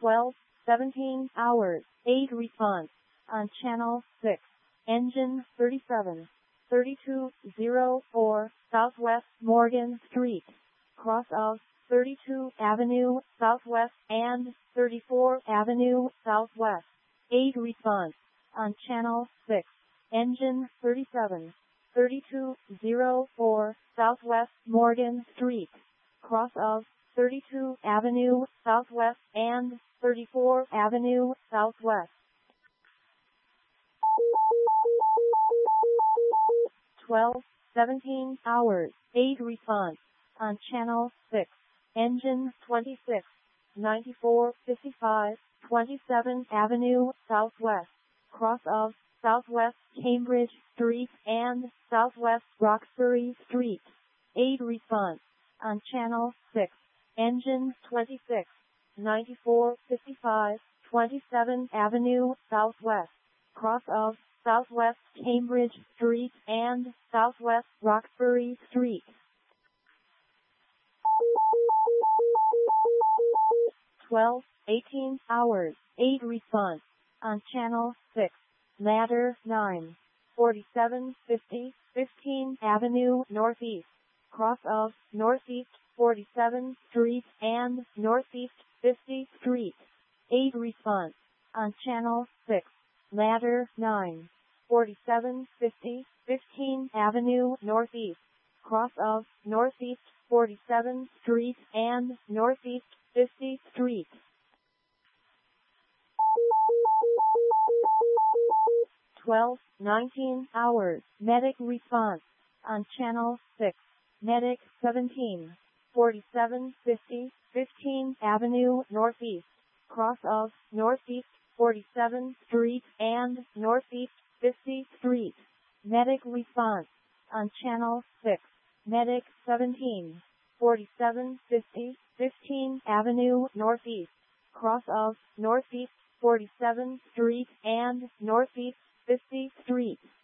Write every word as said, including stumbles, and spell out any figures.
twelve seventeen hours, eight response, on channel six, engine thirty-seven, thirty-two oh four, Southwest Morgan Street, cross of thirty-two Avenue Southwest and thirty-four Avenue Southwest, eight response, on channel six, engine thirty-seven, thirty-two oh four, Southwest Morgan Street, cross of thirty-two Avenue Southwest and thirty-four Avenue Southwest. twelve seventeen hours, eight response, on channel six, engine twenty-six, ninety-four fifty-five, twenty-seventh Avenue Southwest, cross of Southwest Cambridge Street and Southwest Roxbury Street, eight response, on channel six, engine twenty-six, ninety-four fifty-five, twenty-seventh Avenue Southwest, cross of Southwest Cambridge Street and Southwest Roxbury Street. twelve eighteen hours, eight response, on channel six, ladder nine, forty-seven fifty, fifteenth Avenue Northeast, cross of Northeast forty-seventh Street and Northeast fiftieth Street, eight response, on channel six, ladder nine, forty-seven fifty, fifteenth Avenue Northeast, cross of Northeast forty-seventh Street and Northeast fiftieth Street. twelve nineteen hours, medic response, on channel six, medic seventeen, forty-seven fifty, fifteenth Avenue Northeast, cross of Northeast forty-seventh Street and Northeast fiftieth Street, medic response, on channel six, medic seventeen, forty-seven fifty, fifteenth Avenue Northeast, cross of Northeast forty-seventh Street and Northeast fiftieth Street.